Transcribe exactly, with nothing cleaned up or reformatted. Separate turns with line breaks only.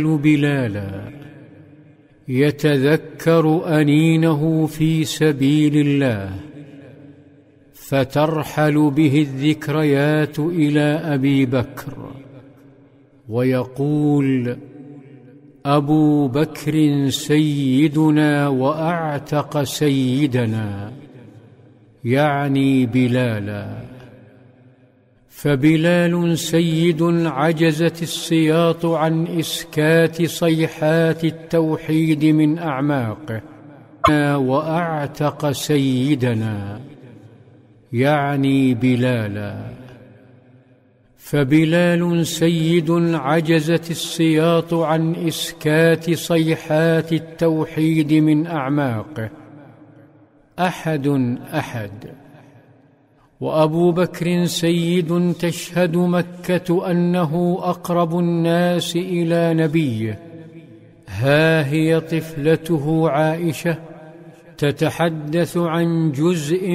بلالا يتذكر أنينه في سبيل الله، فترحل به الذكريات إلى أبي بكر ويقول: أبو بكر سيدنا وأعتق سيدنا، يعني بلالا. فبلال سيد عجزت السياط عن إسكات صيحات التوحيد من أعماقه، وأعتق سيدنا، يعني بلالا. فبلال سيد عجزت السياط عن إسكات صيحات التوحيد من أعماقه، أحد أحد. وأبو بكر سيد تشهد مكة أنه أقرب الناس إلى نبيه، ها هي طفلته عائشة تتحدث عن جزء